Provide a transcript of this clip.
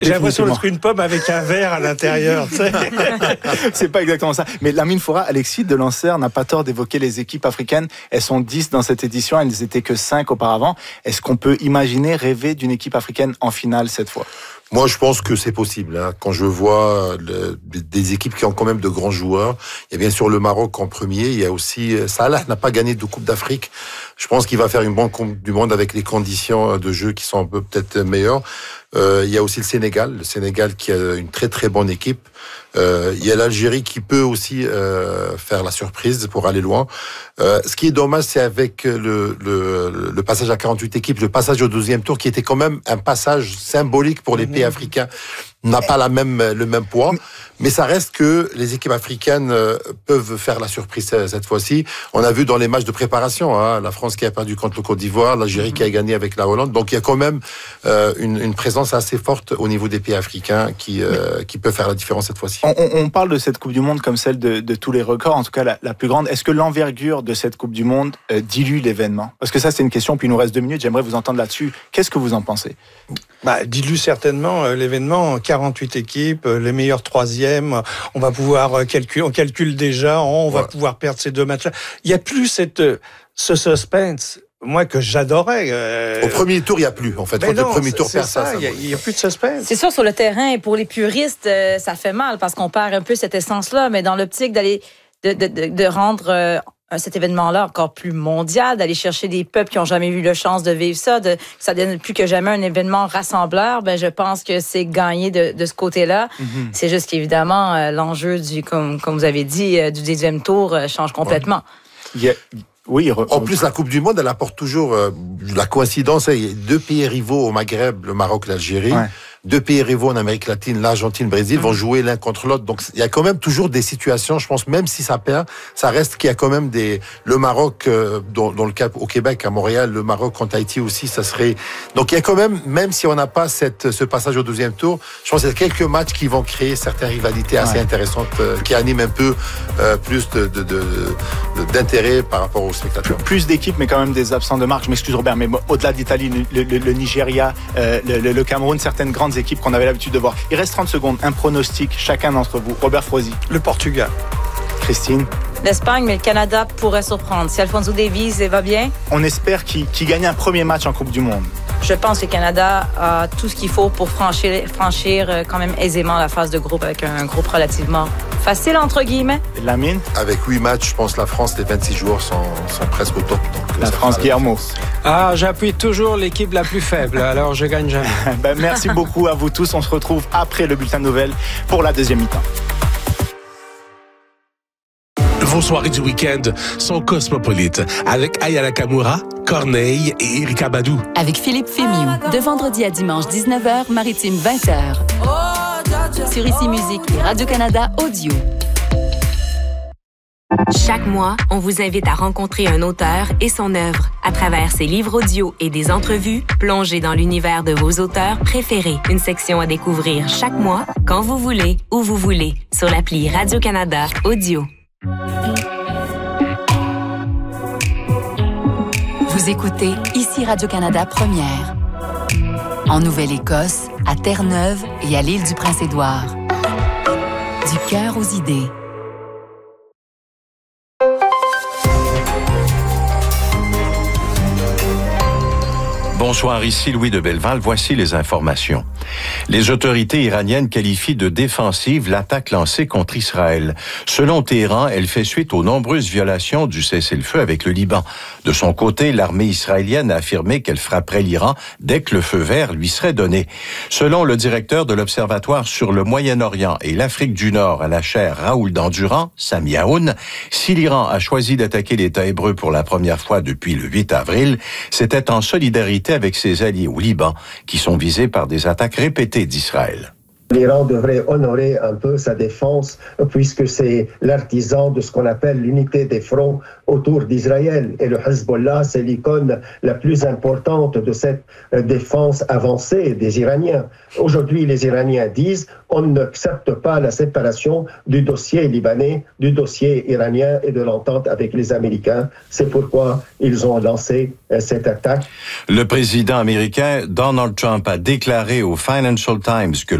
J'ai l'impression d'être une pomme avec un verre à l'intérieur. Tu sais. C'est pas exactement ça. Mais Lamine Foura, Alexis de Lancer n'a pas tort d'évoquer les équipes africaines. Elles sont 10 dans cette édition, elles n'étaient que 5 auparavant. Est-ce qu'on peut imaginer, rêver d'une équipe africaine en finale cette fois ? Moi, je pense que c'est possible. Quand je vois des équipes qui ont quand même de grands joueurs, il y a bien sûr le Maroc en premier. Il y a aussi Salah n'a pas gagné de Coupe d'Afrique. Je pense qu'il va faire une bonne Coupe du Monde avec les conditions de jeu qui sont un peu peut-être meilleures. Il y a aussi le Sénégal qui a une très très bonne équipe. Il y a l'Algérie qui peut aussi faire la surprise pour aller loin. Ce qui est dommage, c'est avec le passage à 48 équipes, le passage au 12e tour, qui était quand même un passage symbolique pour les pays africains, n'a pas le même poids. Mais ça reste que les équipes africaines peuvent faire la surprise cette fois-ci. On a vu dans les matchs de préparation, la France qui a perdu contre le Côte d'Ivoire, l'Algérie qui a gagné avec la Hollande. Donc il y a quand même une présence assez forte au niveau des pays africains qui peut faire la différence cette fois-ci. On parle de cette Coupe du Monde comme celle de tous les records, en tout cas la plus grande. Est-ce que l'envergure de cette Coupe du Monde dilue l'événement ? Parce que ça, c'est une question, puis il nous reste 2 minutes, j'aimerais vous entendre là-dessus. Qu'est-ce que vous en pensez ? Dilue certainement l'événement. 48 équipes, les meilleurs troisièmes. On va pouvoir on calcule déjà, on va pouvoir perdre ces 2 matchs-là. Il n'y a plus ce suspense. Moi, que j'adorais. Au premier tour, il n'y a plus, en fait. Quand le premier tour perd ça. Il n'y a plus de suspense. C'est sûr, sur le terrain, pour les puristes, ça fait mal parce qu'on perd un peu cette essence-là. Mais dans l'optique de rendre cet événement-là encore plus mondial, d'aller chercher des peuples qui n'ont jamais eu la chance de vivre ça, que ça devienne plus que jamais un événement rassembleur, je pense que c'est gagné de ce côté-là. Mm-hmm. C'est juste qu'évidemment, l'enjeu, comme vous avez dit, du 18e tour change complètement. Ouais. En plus, la Coupe du Monde, elle apporte toujours la coïncidence. Il y a 2 pays rivaux au Maghreb, le Maroc, l'Algérie. Ouais. 2 pays rivaux en Amérique latine, l'Argentine, le Brésil, vont jouer l'un contre l'autre. Donc, il y a quand même toujours des situations, je pense, même si ça perd, ça reste qu'il y a quand même le Maroc, dans le cas au Québec, à Montréal, le Maroc contre Haïti aussi, ça serait... Donc, il y a quand même si on n'a pas ce passage au 12e tour, je pense qu'il y a quelques matchs qui vont créer certaines rivalités assez intéressantes, qui animent un peu plus d'intérêt par rapport aux spectateurs. Plus d'équipes, mais quand même des absents de marque. Je m'excuse, Robert, mais au-delà d'Italie, le Nigeria, le Cameroun, certaines grandes équipes qu'on avait l'habitude de voir. Il reste 30 secondes. Un pronostic, chacun d'entre vous. Robert Frozy. Le Portugal. Christine. L'Espagne, mais le Canada pourrait surprendre. Si Alphonso Davies va bien. On espère qu'il gagne un premier match en Coupe du Monde. Je pense que le Canada a tout ce qu'il faut pour franchir quand même aisément la phase de groupe avec un groupe relativement facile, entre guillemets. Lamine. Avec 8 matchs, je pense que la France, les 26 joueurs sont presque au top. Donc la France, Guillermo. J'appuie toujours l'équipe la plus faible, alors je gagne jamais. Merci beaucoup à vous tous. On se retrouve après le bulletin de nouvelles pour la deuxième mi-temps. Vos soirées du week-end sont cosmopolites avec Aya Nakamura, Corneille et Erika Badou. Avec Philippe Fémiou, de vendredi à dimanche 19h, maritime 20h. Sur Ici Musique et Radio-Canada Audio. Chaque mois, on vous invite à rencontrer un auteur et son œuvre. À travers ses livres audio et des entrevues, plongez dans l'univers de vos auteurs préférés. Une section à découvrir chaque mois, quand vous voulez, où vous voulez, sur l'appli Radio-Canada Audio. Vous écoutez Ici Radio-Canada Première. En Nouvelle-Écosse, à Terre-Neuve et à l'île du Prince-Édouard. Du cœur aux idées. Bonsoir, ici Louis de Belleval. Voici les informations. Les autorités iraniennes qualifient de défensive l'attaque lancée contre Israël. Selon Téhéran, elle fait suite aux nombreuses violations du cessez-le-feu avec le Liban. De son côté, l'armée israélienne a affirmé qu'elle frapperait l'Iran dès que le feu vert lui serait donné. Selon le directeur de l'Observatoire sur le Moyen-Orient et l'Afrique du Nord à la chaire Raoul Dandurand, Sami Aoun, si l'Iran a choisi d'attaquer l'État hébreu pour la première fois depuis le 8 avril, c'était en solidarité avec ses alliés au Liban, qui sont visés par des attaques répétées d'Israël. L'Iran devrait honorer un peu sa défense puisque c'est l'artisan de ce qu'on appelle l'unité des fronts autour d'Israël. Et le Hezbollah, c'est l'icône la plus importante de cette défense avancée des Iraniens. Aujourd'hui, les Iraniens disent on n'accepte pas la séparation du dossier libanais, du dossier iranien et de l'entente avec les Américains. C'est pourquoi ils ont lancé cette attaque. Le président américain Donald Trump a déclaré au Financial Times que